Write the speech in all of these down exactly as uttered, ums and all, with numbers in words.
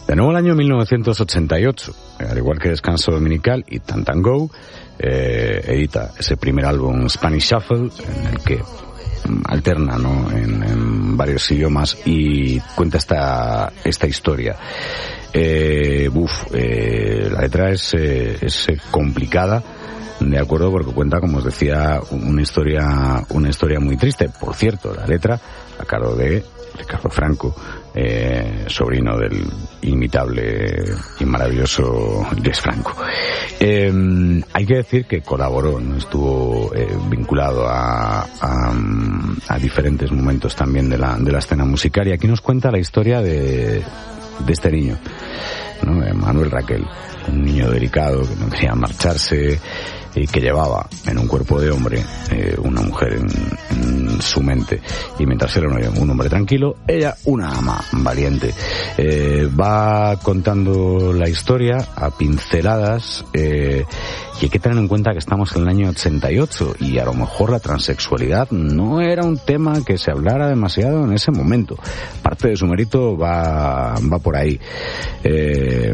De nuevo el año mil novecientos ochenta y ocho, al igual que Descanso Dominical y Tantango, eh, edita ese primer álbum Spanish Shuffle, en el que alterna, ¿no?, en, en varios idiomas y cuenta esta esta historia. Eh, uf, eh, la letra es, eh, es complicada, de acuerdo, porque cuenta, como os decía, una historia una historia muy triste. Por cierto, la letra a cargo de Ricardo Franco, eh, sobrino del inimitable y maravilloso Jess Franco. Eh, hay que decir que colaboró, no estuvo eh, vinculado a, a, a diferentes momentos también de la, de la escena musical, y aquí nos cuenta la historia de, de este niño, ¿no? Manuel Raquel, un niño delicado que no quería marcharse y que llevaba en un cuerpo de hombre eh, una mujer en, en su mente, y mientras era un hombre tranquilo, ella una ama valiente. Eh, va contando la historia a pinceladas, eh, y hay que tener en cuenta que estamos en el año ochenta y ocho y a lo mejor la transexualidad no era un tema que se hablara demasiado en ese momento. Parte de su mérito va, va por ahí. Eh,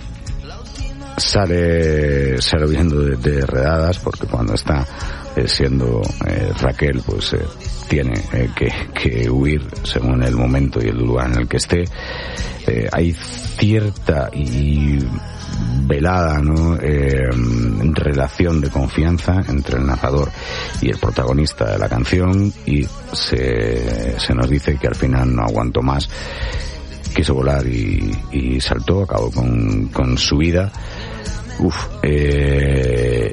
sale sale huyendo de, de redadas, porque cuando está eh, siendo eh, Raquel, pues eh, tiene eh, que, que huir según el momento y el lugar en el que esté. Eh, hay cierta y velada, ¿no?, eh, relación de confianza entre el narrador y el protagonista de la canción, y se, se nos dice que al final no aguantó más, quiso volar y, y saltó, acabó con, con su vida. Uf, eh,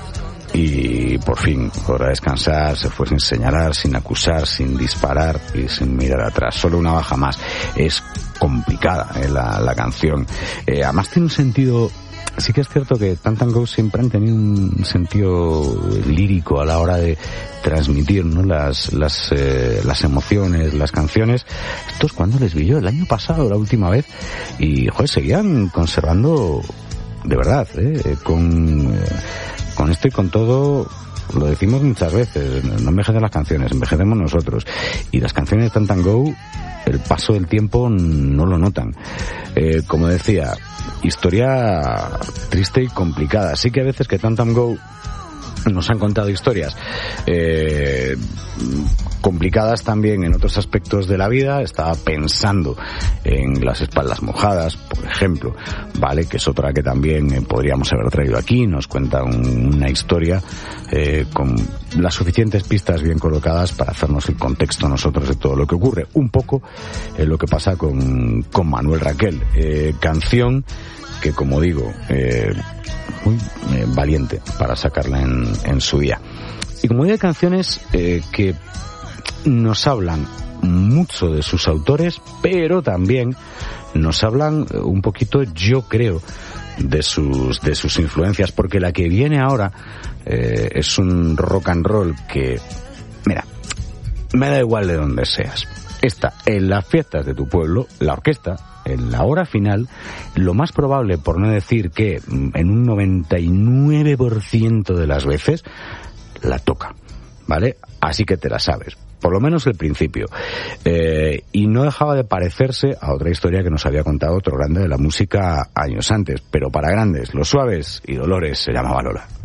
y por fin podrá descansar, se fue sin señalar, sin acusar, sin disparar y sin mirar atrás. Solo una baja más. Es complicada eh, la, la canción. Eh, además tiene un sentido. Sí que es cierto que Tantango siempre han tenido un sentido lírico a la hora de transmitir, ¿no?, las las eh, las emociones, las canciones. Estos cuando les vi yo el año pasado, la última vez, y joder, seguían conservando, de verdad, eh, con eh, con esto y con todo. Lo decimos muchas veces, no envejecen las canciones, envejecemos nosotros. Y las canciones de Tantango, el paso del tiempo no lo notan. Eh, como decía, historia triste y complicada. Sí que a veces que Tantango nos han contado historias eh, complicadas también en otros aspectos de la vida. Estaba pensando en las espaldas mojadas, por ejemplo, vale, que es otra que también eh, podríamos haber traído aquí. Nos cuenta un, una historia eh, con las suficientes pistas bien colocadas para hacernos el contexto nosotros de todo lo que ocurre. Un poco eh, lo que pasa con, con Manuel Raquel, eh, canción que, como digo, eh, muy eh, valiente para sacarla en, en su día. Y como digo, hay canciones eh, que nos hablan mucho de sus autores, pero también nos hablan un poquito, yo creo, de sus de sus influencias, porque la que viene ahora eh, es un rock and roll que, mira, me da igual de donde seas. Está en las fiestas de tu pueblo, la orquesta, en la hora final, lo más probable, por no decir que en un noventa y nueve por ciento de las veces, la toca, ¿vale? Así que te la sabes, por lo menos el principio. Eh, y no dejaba de parecerse a otra historia que nos había contado otro grande de la música años antes, pero para grandes, Los Suaves y Dolores, se llamaba Lola.